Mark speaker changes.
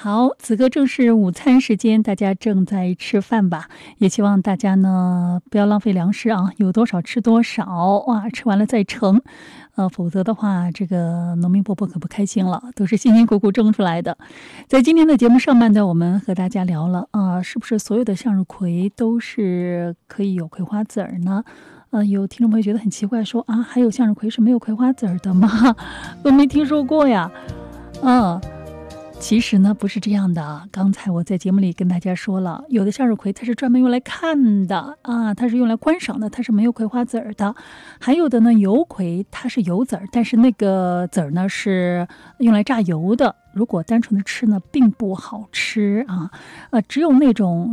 Speaker 1: 好，此刻正是午餐时间，大家正在吃饭吧？也希望大家呢不要浪费粮食啊，有多少吃多少哇，吃完了再盛。否则的话，这个农民伯伯可不开心了，都是辛辛苦苦种出来的。在今天的节目上半段，我们和大家聊了是不是所有的向日葵都是可以有葵花籽儿呢？有听众朋友觉得很奇怪，说还有向日葵是没有葵花籽儿的吗？我没听说过呀。其实呢不是这样的，刚才我在节目里跟大家说了，有的向日葵它是专门用来看的它是用来观赏的，它是没有葵花籽儿的。还有的呢，油葵它是有籽儿，但是那个籽儿呢是用来榨油的，如果单纯的吃呢并不好吃只有那种